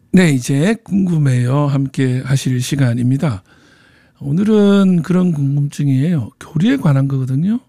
네, 이제 궁금해요. 함께 하실 시간입니다. 오늘은 그런 궁금증이에요. 교리에 관한 거거든요.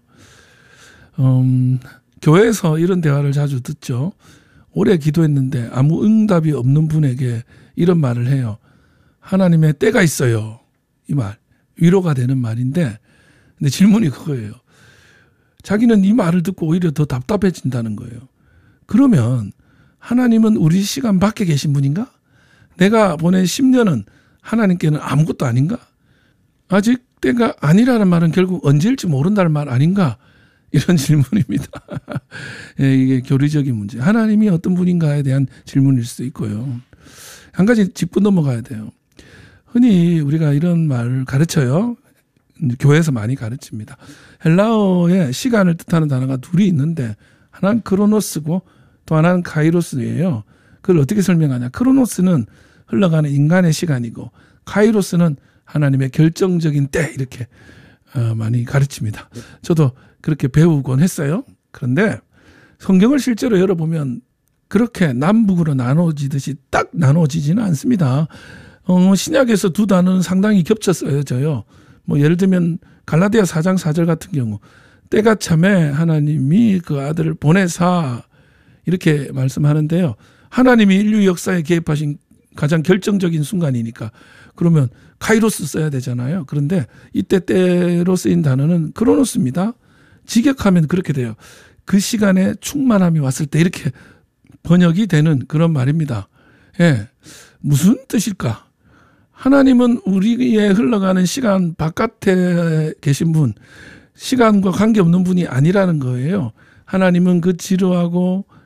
교회에서 이런 대화를 자주 듣죠. 오래 기도했는데 아무 응답이 없는 분에게 이런 말을 해요. 하나님의 때가 있어요. 이 말. 위로가 되는 말인데, 근데 질문이 그거예요. 자기는 이 말을 듣고 오히려 더 답답해진다는 거예요. 그러면 하나님은 우리 시간 밖에 계신 분인가? 내가 보낸 10년은 하나님께는 아무것도 아닌가? 아직 때가 아니라는 말은 결국 언제일지 모른다는 말 아닌가? 이런 질문입니다. 예, 이게 교리적인 문제. 하나님이 어떤 분인가에 대한 질문일 수도 있고요. 한 가지 짚고 넘어가야 돼요. 흔히 우리가 이런 말을 가르쳐요. 교회에서 많이 가르칩니다. 헬라어에 시간을 뜻하는 단어가 둘이 있는데 하나는 크로노스고 또 하나는 카이로스예요. 그걸 어떻게 설명하냐. 크로노스는 흘러가는 인간의 시간이고 카이로스는 하나님의 결정적인 때 이렇게 많이 가르칩니다. 저도 그렇게 배우곤 했어요. 그런데 성경을 실제로 열어보면 그렇게 남북으로 나눠지듯이 딱 나눠지지는 않습니다. 신약에서 두 단어는 상당히 겹쳐 쓰여져요. 뭐 예를 들면 갈라디아 4장 4절 같은 경우 때가 참에 하나님이 그 아들을 보내사 이렇게 말씀하는데요. 하나님이 인류 역사에 개입하신 가장 결정적인 순간이니까 그러면 카이로스 써야 되잖아요. 그런데 이때 때로 쓰인 단어는 크로노스입니다. 직역하면 그렇게 돼요. 그 시간에 충만함이 왔을 때 이렇게 번역이 되는 그런 말입니다. 예, 무슨 뜻일까? 하나님은 우리의 흘러가는 시간 바깥에 계신 분, 시간과 관계없는 분이 아니라는 거예요. 하나님은 그 지루하고